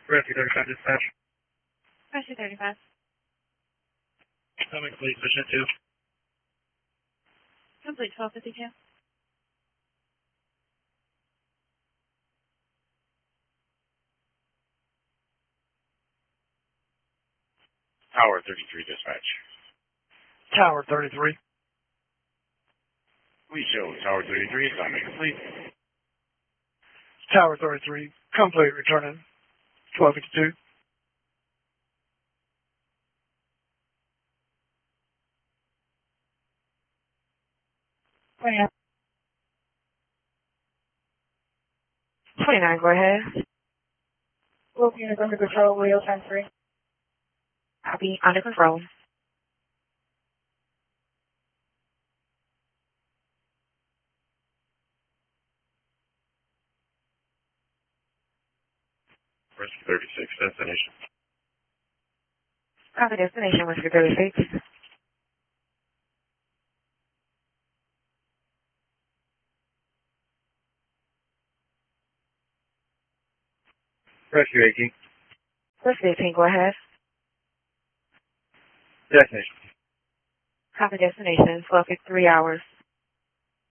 Rescue 35 dispatch. Rescue 35. Coming, please, mission 2. Complete 1252. Tower 33 dispatch. Tower 33. We show Tower 33 assignment complete. Tower 33. Complete, returning 1252. Yeah. 29, go ahead. Wolf unit under control, real time 3. Copy, under control. Rescue 36 destination. Copy, destination, Rescue 36. Rescue 18. Rescue 18, go ahead. Destination. Copy, destination, 1253 hours.